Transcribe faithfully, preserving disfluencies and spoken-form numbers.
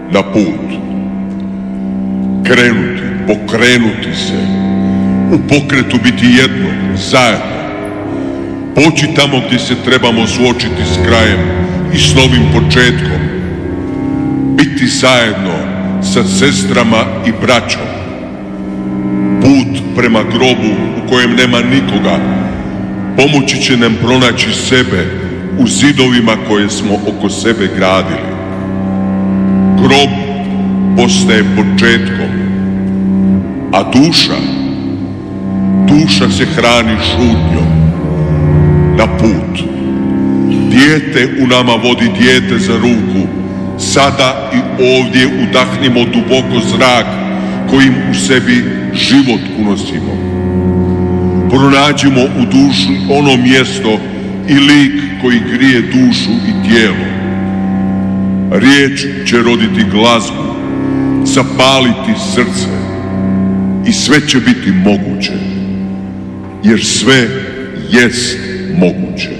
na put. Krenuti, pokrenuti se, u pokretu biti jedno, zajedno. Poći tamo gdje se trebamo suočiti s krajem i s novim početkom. Biti zajedno sa sestrama i braćom. Put prema grobu u kojem nema nikoga pomoći će nam pronaći sebe u zidovima koje smo oko sebe gradili. Grob postaje početkom, a duša, duša se hrani šutnjom. Na put. Dijete u nama vodi dijete za ruku. Sada i ovdje udahnimo duboko zrak kojim u sebi život unosimo. Pronađimo u duši ono mjesto i lik koji grije dušu i tijelo. Riječ će roditi glazbu, zapaliti srce i sve će biti moguće, jer sve jest moguće.